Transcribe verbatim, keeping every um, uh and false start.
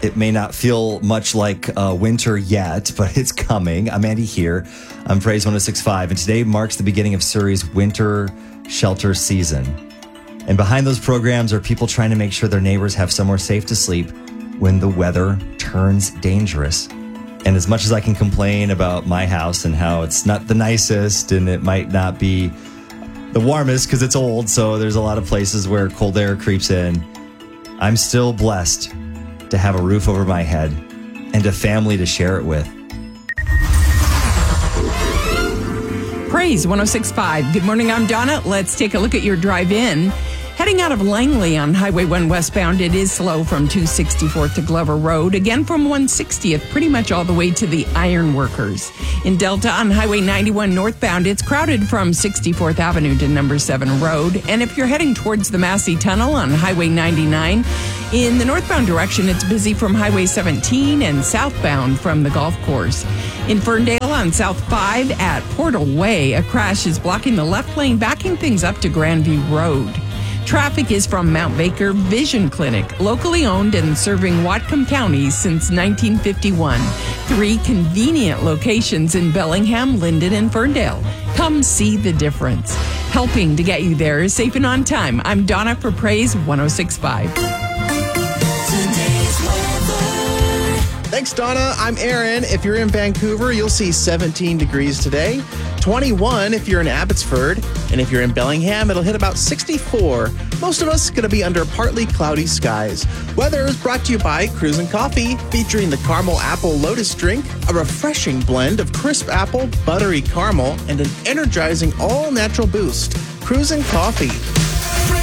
It may not feel much like uh, winter yet, but it's coming. I'm Andy here. I'm Praise one oh six point five, and today marks the beginning of Surrey's winter shelter season. And behind those programs are people trying to make sure their neighbors have somewhere safe to sleep when the weather turns dangerous. And as much as I can complain about my house and how it's not the nicest and it might not be the warmest because it's old, so there's a lot of places where cold air creeps in, I'm still blessed to have a roof over my head and a family to share it with. Praise one oh six point five. Good morning, I'm Donna. Let's take a look at your drive-in. Heading out of Langley on Highway one westbound, it is slow from two sixty-fourth to Glover Road. Again from one sixtieth, pretty much all the way to the Ironworkers. In Delta on Highway ninety-one northbound, it's crowded from sixty-fourth Avenue to number seven Road. And if you're heading towards the Massey Tunnel on Highway ninety-nine, in the northbound direction, it's busy from Highway seventeen and southbound from the golf course. In Ferndale on South five at Portal Way, a crash is blocking the left lane, backing things up to Grandview Road. Traffic is from Mount Baker Vision Clinic, locally owned and serving Whatcom County since nineteen fifty-one. Three convenient locations in Bellingham, Linden, and Ferndale. Come see the difference. Helping to get you there safe and on time. I'm Donna for Praise one oh six point five. Thanks, Donna. I'm Aaron. If you're in Vancouver, you'll see seventeen degrees today, twenty-one if you're in Abbotsford, and if you're in Bellingham, it'll hit about sixty-four. Most of us going to be under partly cloudy skies. Weather is brought to you by Cruisin' Coffee, featuring the Caramel Apple Lotus Drink, a refreshing blend of crisp apple, buttery caramel, and an energizing all-natural boost. Cruisin' Coffee.